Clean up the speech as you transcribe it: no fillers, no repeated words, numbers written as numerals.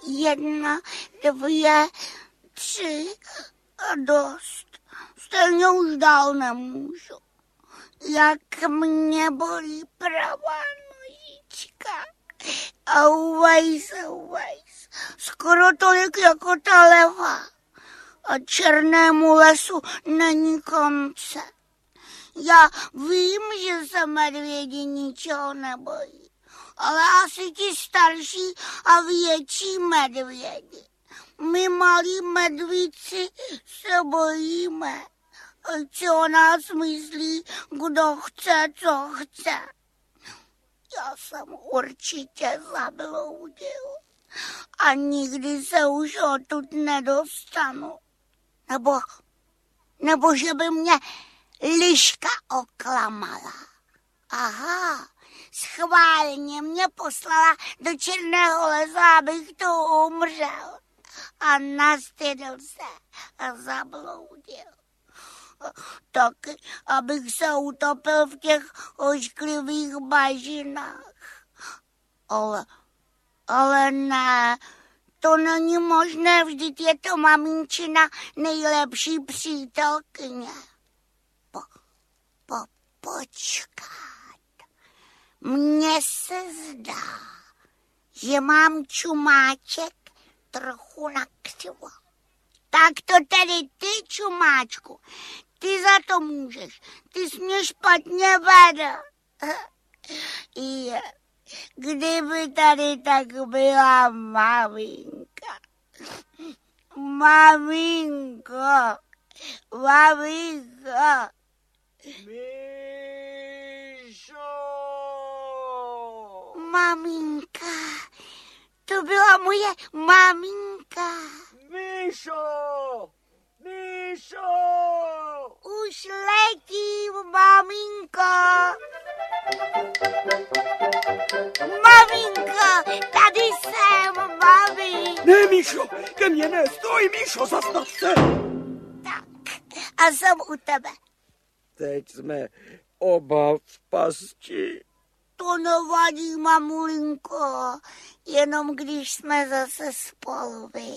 1, 2, 3 a dost. Stejně už dál nemůžu. Jak mě bolí pravá nožička. Auvajs. Skoro tolik jako ta levá. A černému lesu není konce. Já vím, že se medvědi ničeho nebojí, ale asi ti starší a větší medvědi. My malí medvíci se bojíme. Ať si o nás myslí, kdo chce, co chce. Já jsem určitě zabloudil a nikdy se už odtud nedostanu. Nebo že by mě liška oklamala. Aha, schválně mě poslala do černého lesa, abych tu umřel. A nastydl se a zabloudil. Taky, abych se utopil v těch ošklivých bažinách. Ale ne, to není možné, vždyť je to maminčina nejlepší přítelkyně. Počkat. Mně se zdá, že mám čumáček trochu nakřivo. Tak to tedy ty, čumáčku, ty za to můžeš. Ty jsi mě špatně vedl. Kdyby tady tak byla maminka. Maminko. Míšo! Maminka. To byla moje maminka. Míšo! Už letím, maminko. Maminko, tady jsem, mami. Ne, Míšo, ke mně ne, stoj, Míšo, zastav se. Tak, a jsem u tebe. Teď jsme oba v pasti. To nevadí, mamulinko, jenom když jsme zase spolu,